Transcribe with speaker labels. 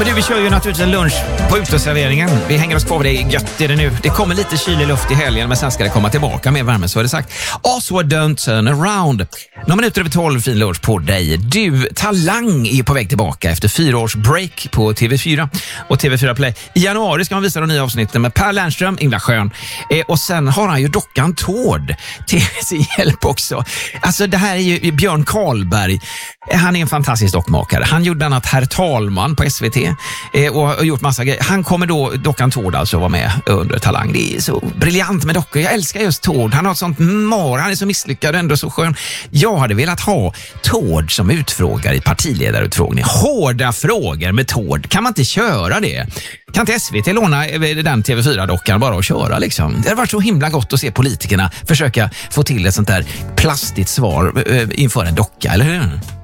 Speaker 1: Men du, vi kör ju naturligtvis en lunch på uteserveringen. Vi hänger oss kvar vid det, gött är det nu. Det kommer lite kylig luft i helgen, men sen ska det komma tillbaka med värme, så är det sagt. Also don't turn around. Några minuter över 12, fin lunch på dig. Du, Talang är på väg tillbaka efter 4 års break på TV4 och TV4 Play. I januari ska man visa de nya avsnitten med Per Lernström, Ingvar Schön. Och sen har han ju dockan Tord till sin hjälp också. Alltså det här är ju Björn Karlberg. Han är en fantastisk dockmakare. Han gjorde annat Herr Talman på SVT och har gjort massa grejer. Han kommer då, dockan Tord alltså, vara med under Talang. Det är så briljant med dockor. Jag älskar just Tord. Han har ett sånt mar. Han är så misslyckad, ändå så skön. Jag hade velat ha Tord som utfrågare i partiledarutfrågning. Hårda frågor med Tord. Kan man inte köra det? Kan inte SVT låna den TV4-dockan bara och köra liksom? Det har varit så himla gott att se politikerna försöka få till ett sånt där plastigt svar inför en docka, eller hur?